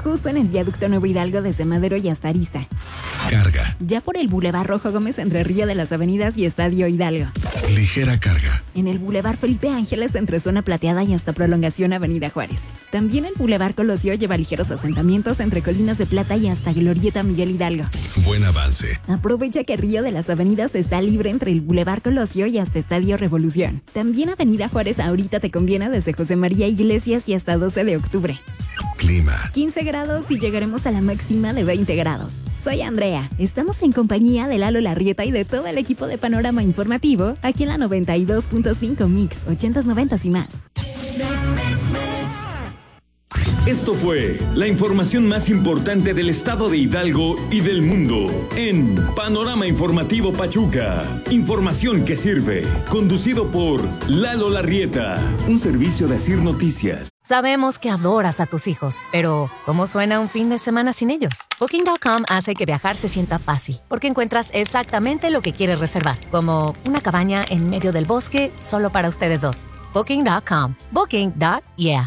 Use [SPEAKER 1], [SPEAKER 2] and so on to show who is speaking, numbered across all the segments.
[SPEAKER 1] justo en el viaducto Nuevo Hidalgo desde Madero y hasta Arista.
[SPEAKER 2] Carga.
[SPEAKER 1] Ya por el Boulevard Rojo Gómez entre Río de las Avenidas y Estadio Hidalgo.
[SPEAKER 2] Ligera carga.
[SPEAKER 1] En el Boulevard Felipe Ángeles entre Zona Plateada y hasta Prolongación Avenida Juárez. También el Boulevard Colosio lleva ligeros asentamientos entre Colinas de Plata y hasta Glorieta Miguel Hidalgo.
[SPEAKER 2] Buen avance.
[SPEAKER 1] Aprovecha que Río de las Avenidas está libre entre el Boulevard Colosio y hasta Estadio Revolución. También Avenida Juárez ahorita te conviene desde José María Iglesias y hasta 12 de octubre.
[SPEAKER 2] Clima.
[SPEAKER 1] 15 grados y llegaremos a la máxima de 20 grados. Soy Andrea. Estamos en compañía de Lalo Larrieta y de todo el equipo de Panorama Informativo aquí en la 92.5 Mix, 80s, 90s y más.
[SPEAKER 3] Esto fue la información más importante del estado de Hidalgo y del mundo en Panorama Informativo Pachuca. Información que sirve. Conducido por Lalo Larrieta. Un servicio de Asir Noticias.
[SPEAKER 4] Sabemos que adoras a tus hijos, pero ¿cómo suena un fin de semana sin ellos? Booking.com hace que viajar se sienta fácil, porque encuentras exactamente lo que quieres reservar, como una cabaña en medio del bosque solo para ustedes dos. Booking.com. Booking.yeah.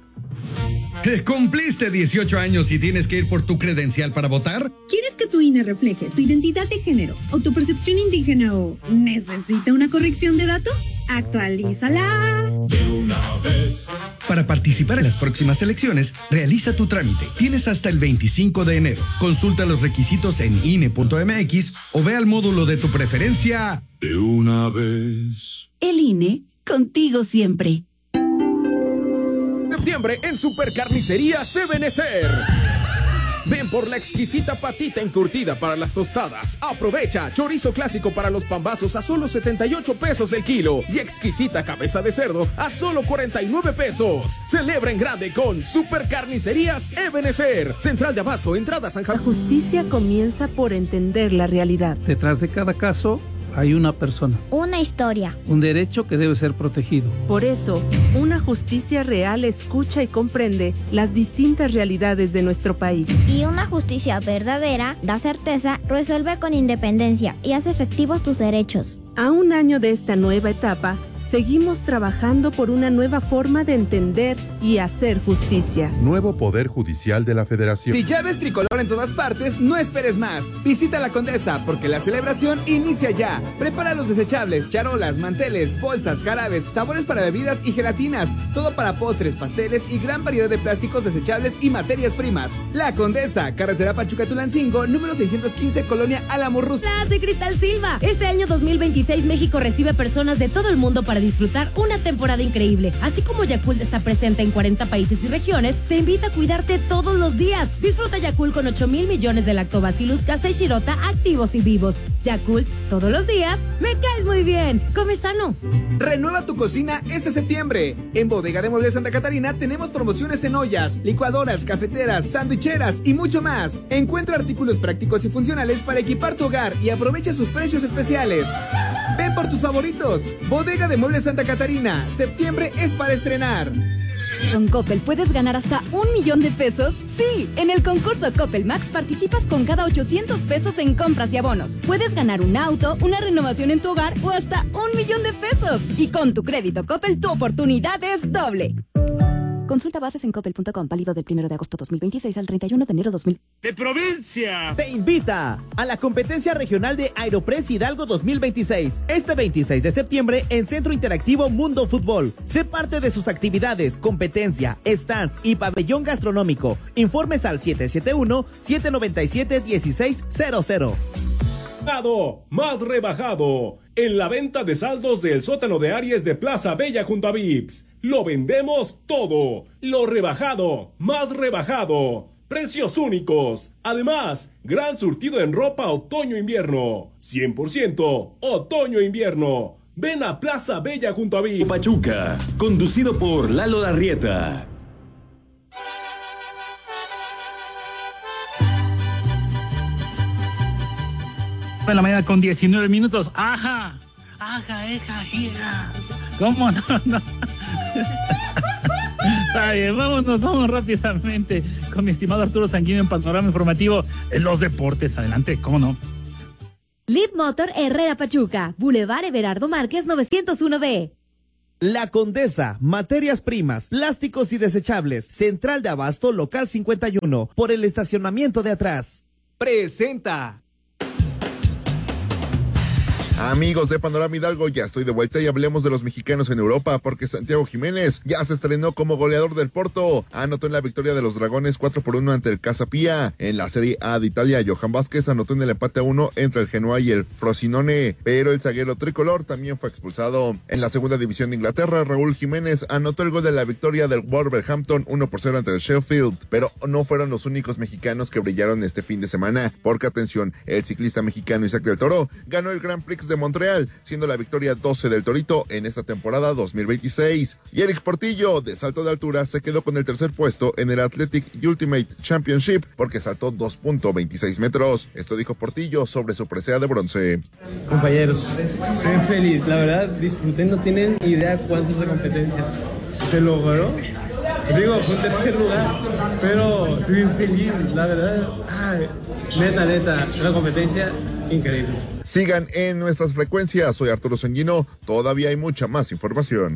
[SPEAKER 5] ¿Cumpliste 18 años y tienes que ir por tu credencial para votar?
[SPEAKER 6] ¿Quieres que tu INE refleje tu identidad de género o tu percepción indígena o necesita una corrección de datos? ¡Actualízala!
[SPEAKER 7] De una vez.
[SPEAKER 5] Para participar en las próximas elecciones, realiza tu trámite. Tienes hasta el 25 de enero. Consulta los requisitos en INE.mx o ve al módulo de tu preferencia.
[SPEAKER 7] De una vez.
[SPEAKER 8] El INE, contigo siempre.
[SPEAKER 9] Septiembre en Supercarnicerías Ebenezer. Ven por la exquisita patita encurtida para las tostadas. Aprovecha chorizo clásico para los pambazos a solo 78 pesos el kilo y exquisita cabeza de cerdo a solo 49 pesos. Celebra en grande con Supercarnicerías Ebenezer. Central de Abasto, entrada San Javier.
[SPEAKER 10] La justicia comienza por entender la realidad.
[SPEAKER 11] Detrás de cada caso hay una persona.
[SPEAKER 12] Una historia.
[SPEAKER 11] Un derecho que debe ser protegido.
[SPEAKER 10] Por eso, una justicia real escucha y comprende las distintas realidades de nuestro país.
[SPEAKER 12] Y una justicia verdadera da certeza, resuelve con independencia y hace efectivos tus derechos.
[SPEAKER 10] A un año de esta nueva etapa, seguimos trabajando por una nueva forma de entender y hacer justicia.
[SPEAKER 13] Nuevo Poder Judicial de la Federación.
[SPEAKER 14] Si ya ves tricolor en todas partes, no esperes más. Visita la Condesa porque la celebración inicia ya. Prepara los desechables, charolas, manteles, bolsas, jarabes, sabores para bebidas y gelatinas. Todo para postres, pasteles y gran variedad de plásticos desechables y materias primas. La Condesa, carretera Pachuca-Tulancingo, número 615, Colonia Álamo-Rus.
[SPEAKER 15] Soy Cristal Silva. Este año 2026 México recibe personas de todo el mundo para disfrutar una temporada increíble. Así como Yakult está presente en 40 países y regiones, te invita a cuidarte todos los días. Disfruta Yakult con 8,000 millones de lactobacillus casei shirota activos y vivos. Yakult, todos los días, me caes muy bien. Come sano.
[SPEAKER 14] Renueva tu cocina este septiembre. En Bodega de Muebles Santa Catarina tenemos promociones en ollas, licuadoras, cafeteras, sandwicheras y mucho más. Encuentra artículos prácticos y funcionales para equipar tu hogar y aprovecha sus precios especiales. Ven por tus favoritos. Bodega de Muebles Santa Catarina. Septiembre es para estrenar.
[SPEAKER 15] Con Coppel puedes ganar hasta 1,000,000 de pesos. Sí, en el concurso Coppel Max participas con cada 800 pesos en compras y abonos. Puedes ganar un auto, una renovación en tu hogar o hasta 1,000,000 de pesos. Y con tu crédito Coppel, tu oportunidad es doble. Consulta bases en coppel.com, válido del 1 de agosto 2026 al 31 de enero 2000.
[SPEAKER 16] ¡De provincia!
[SPEAKER 17] Te invita a la competencia regional de Aeropress Hidalgo 2026. Este 26 de septiembre en Centro Interactivo Mundo Fútbol. Sé parte de sus actividades, competencia, stands y pabellón gastronómico. Informes al 771-797-1600.
[SPEAKER 18] Más rebajado. En la venta de saldos del sótano de Aries de Plaza Bella junto a Vips. Lo vendemos todo. Lo rebajado, más rebajado. Precios únicos. Además, gran surtido en ropa otoño-invierno. 100% otoño-invierno. Ven a Plaza Bella junto a Vips.
[SPEAKER 3] Pachuca, conducido por Lalo Larrieta.
[SPEAKER 19] De la mañana con 19 minutos. Ajá. ¿Cómo no? Está bien, vamos rápidamente con mi estimado Arturo Sanguino en Panorama Informativo en los deportes. Adelante, ¿cómo no?
[SPEAKER 15] Lead Motor Herrera Pachuca, Boulevard Everardo Márquez 901B.
[SPEAKER 17] La Condesa, materias primas, plásticos y desechables, Central de Abasto, local 51, por el estacionamiento de atrás.
[SPEAKER 14] Presenta.
[SPEAKER 13] Amigos de Panorama Hidalgo, ya estoy de vuelta y hablemos de los mexicanos en Europa, porque Santiago Jiménez ya se estrenó como goleador del Porto. Anotó en la victoria de los Dragones 4-1 ante el Casa Pia. En la Serie A de Italia, Johan Vázquez anotó en el empate 1 entre el Genoa y el Frosinone, pero el zaguero tricolor también fue expulsado. En la segunda división de Inglaterra, Raúl Jiménez anotó el gol de la victoria del Wolverhampton 1-0 ante el Sheffield, pero no fueron los únicos mexicanos que brillaron este fin de semana, porque atención, el ciclista mexicano Isaac del Toro ganó el Grand Prix de Montreal, siendo la victoria 12 del Torito en esta temporada 2026. Y Eric Portillo, de salto de altura, se quedó con el tercer puesto en el Athletic Ultimate Championship, porque saltó 2.26 metros. Esto dijo Portillo sobre su presea de bronce.
[SPEAKER 16] Compañeros, soy feliz, la verdad disfruté, no tienen idea cuánto es la competencia. Se logró. Digo, fue un tercer lugar, pero estoy feliz, la verdad. Neta, una competencia increíble.
[SPEAKER 13] Sigan en nuestras frecuencias, soy Arturo Sanguino, todavía hay mucha más información.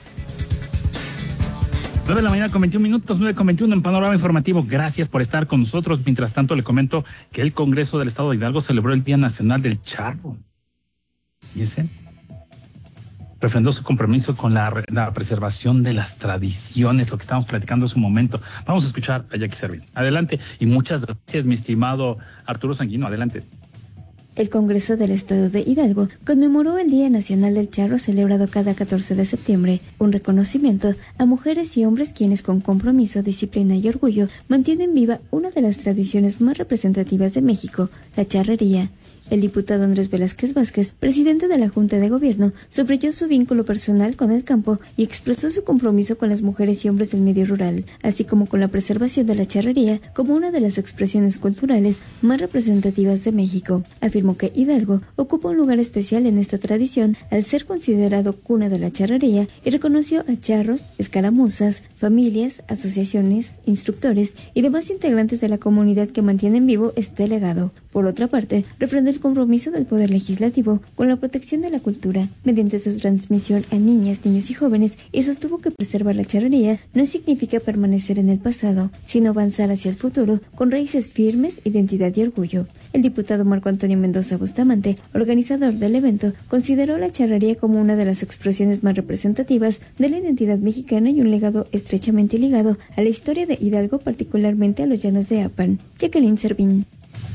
[SPEAKER 19] 9 de la mañana con 21 minutos, 9:21 en Panorama Informativo. Gracias por estar con nosotros. Mientras tanto, le comento que el Congreso del Estado de Hidalgo celebró el Día Nacional del Charro. ¿Y ese? Refrendó su compromiso con la preservación de las tradiciones, lo que estábamos platicando hace un momento. Vamos a escuchar a Jackie Servín. Adelante, y muchas gracias, mi estimado Arturo Sanguino. Adelante.
[SPEAKER 20] El Congreso del Estado de Hidalgo conmemoró el Día Nacional del Charro, celebrado cada 14 de septiembre, un reconocimiento a mujeres y hombres quienes con compromiso, disciplina y orgullo mantienen viva una de las tradiciones más representativas de México, la charrería. El diputado Andrés Velázquez Vázquez, presidente de la Junta de Gobierno, subrayó su vínculo personal con el campo y expresó su compromiso con las mujeres y hombres del medio rural, así como con la preservación de la charrería como una de las expresiones culturales más representativas de México. Afirmó que Hidalgo ocupa un lugar especial en esta tradición al ser considerado cuna de la charrería y reconoció a charros, escaramuzas, familias, asociaciones, instructores y demás integrantes de la comunidad que mantienen vivo este legado. Por otra parte, refrendó el compromiso del Poder Legislativo con la protección de la cultura mediante su transmisión a niñas, niños y jóvenes, y sostuvo que preservar la charrería no significa permanecer en el pasado, sino avanzar hacia el futuro con raíces firmes, identidad y orgullo. El diputado Marco Antonio Mendoza Bustamante, organizador del evento, consideró la charrería como una de las expresiones más representativas de la identidad mexicana y un legado estrechamente ligado a la historia de Hidalgo, particularmente a los llanos de Apan. Jacqueline Servín.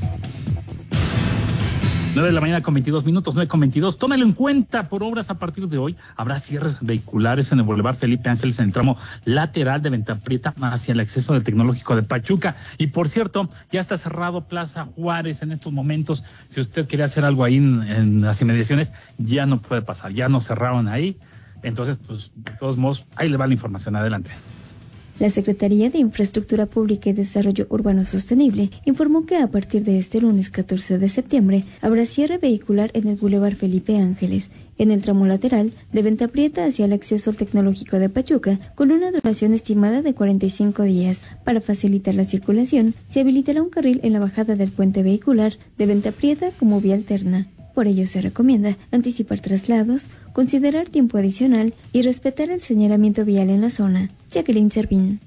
[SPEAKER 19] 9 de la mañana con 22 minutos, 9:22. Tómelo en cuenta, por obras a partir de hoy habrá cierres vehiculares en el Boulevard Felipe Ángeles en el tramo lateral de Venta Prieta hacia el acceso del Tecnológico de Pachuca. Y por cierto, ya está cerrado Plaza Juárez en estos momentos. Si usted quiere hacer algo ahí en las inmediaciones, ya no puede pasar, ya nos cerraron ahí. Entonces, pues, de todos modos, ahí le va la información. Adelante.
[SPEAKER 20] La Secretaría de Infraestructura Pública y Desarrollo Urbano Sostenible informó que a partir de este lunes 14 de septiembre habrá cierre vehicular en el Boulevard Felipe Ángeles, en el tramo lateral de Venta Prieta hacia el acceso al Tecnológico de Pachuca, con una duración estimada de 45 días. Para facilitar la circulación, se habilitará un carril en la bajada del puente vehicular de Venta Prieta como vía alterna. Por ello se recomienda anticipar traslados, considerar tiempo adicional y respetar el señalamiento vial en la zona. Jacqueline Servín.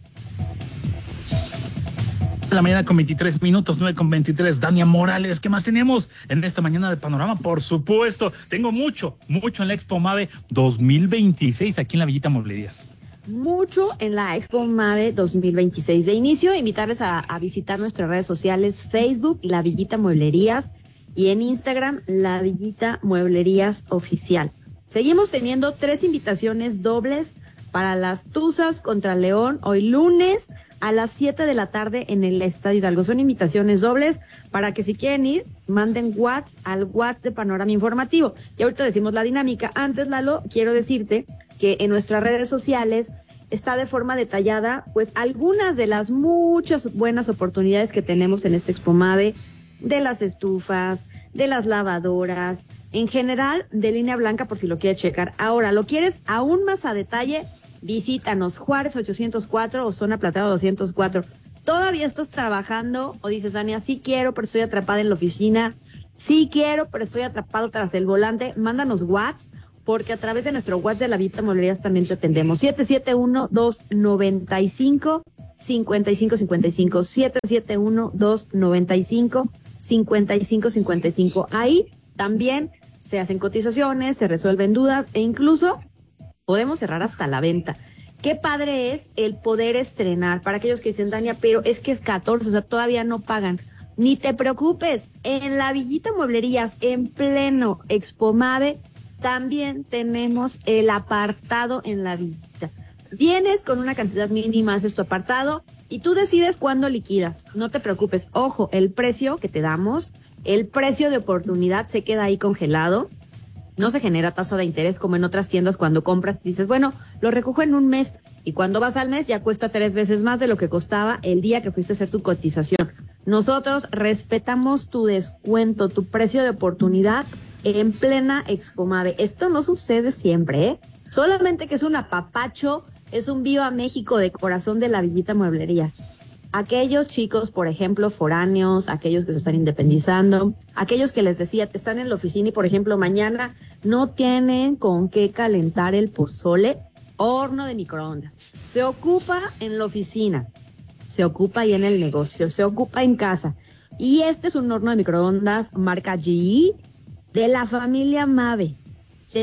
[SPEAKER 19] La mañana con 23 minutos, 9:23. Dania Morales, ¿qué más tenemos en esta mañana de Panorama? Por supuesto, tengo mucho en la Expo Mave 2026 aquí en la Villita Mueblerías.
[SPEAKER 21] Mucho en la Expo Mave 2026. De inicio, invitarles a visitar nuestras redes sociales, Facebook, La Villita Mueblerías, y en Instagram, La Villita Mueblerías Oficial. Seguimos teniendo 3 invitaciones dobles para las Tuzas contra León, hoy lunes a las 7 de la tarde en el Estadio Hidalgo. Son invitaciones dobles para que si quieren ir, manden WhatsApp al WhatsApp de Panorama Informativo. Y ahorita decimos la dinámica. Antes, Lalo, quiero decirte que en nuestras redes sociales está de forma detallada, pues, algunas de las muchas buenas oportunidades que tenemos en este Expo Mave, de las estufas, de las lavadoras, en general de línea blanca por si lo quieres checar. Ahora, ¿lo quieres aún más a detalle? Visítanos, Juárez 804 o Zona Plateado 204. ¿Todavía estás trabajando o dices, Ania, sí quiero, pero estoy atrapada en la oficina? Sí quiero, pero estoy atrapado tras el volante. Mándanos WhatsApp porque a través de nuestro WhatsApp de la Villita Mueblerías también te atendemos. 771-295-5555, 771-295-5555. Ahí también se hacen cotizaciones, se resuelven dudas e incluso podemos cerrar hasta la venta. Qué padre es el poder estrenar para aquellos que dicen, Dania, pero es que es 14, o sea, todavía no pagan. Ni te preocupes, en la Villita Mueblerías, en pleno Expo Mave, también tenemos el apartado en la Villita. Vienes con una cantidad mínima, haces tu apartado y tú decides cuándo liquidas. No te preocupes, ojo, el precio que te damos, el precio de oportunidad se queda ahí congelado. No se genera tasa de interés como en otras tiendas cuando compras y dices, bueno, lo recojo en un mes. Y cuando vas al mes ya cuesta 3 veces más de lo que costaba el día que fuiste a hacer tu cotización. Nosotros respetamos tu descuento, tu precio de oportunidad en plena Expo Mave. Esto no sucede siempre, ¿eh? Solamente que es un apapacho, es un Viva México de corazón de la Villita Mueblerías. Aquellos chicos, por ejemplo, foráneos, aquellos que se están independizando, aquellos que les decía, te están en la oficina y, por ejemplo, mañana no tienen con qué calentar el pozole, horno de microondas. Se ocupa en la oficina, se ocupa ahí en el negocio, se ocupa en casa. Y este es un horno de microondas marca GE de la familia Mave, de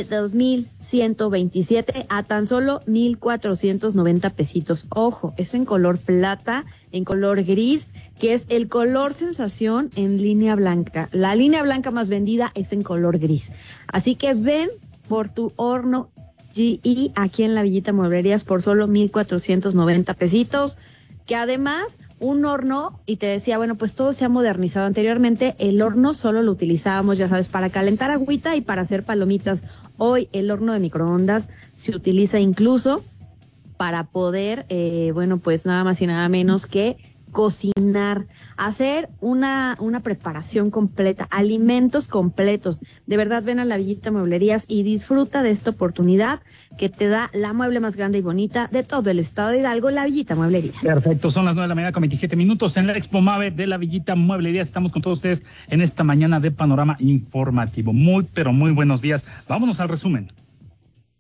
[SPEAKER 21] 2,127 a tan solo 1,490 pesitos. Ojo, es en color plata, en color gris, que es el color sensación en línea blanca. La línea blanca más vendida es en color gris. Así que ven por tu horno GE aquí en la Villita Mueblerías por solo 1,490 pesitos, que además un horno, y te decía, bueno, pues todo se ha modernizado. Anteriormente el horno solo lo utilizábamos, ya sabes, para calentar agüita y para hacer palomitas. Hoy el horno de microondas se utiliza incluso para poder, bueno, pues nada más y nada menos que cocinar, hacer una preparación completa, alimentos completos. De verdad, ven a la Villita Mueblerías y disfruta de esta oportunidad que te da la mueble más grande y bonita de todo el estado de Hidalgo, la Villita Mueblerías.
[SPEAKER 19] Perfecto, son las 9:27 en la Expo Mave de la Villita Mueblerías. Estamos con todos ustedes en esta mañana de Panorama Informativo. Muy, pero muy buenos días. Vámonos al resumen.